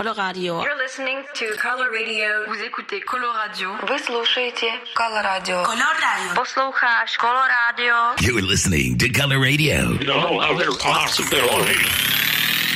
Coloradio. You're listening to Color Radio. Vous écoutez Coloradio. Вы слушаете Coloradio. Coloradio. Послухаешь Coloradio. You're listening to Color Radio. No other possibility.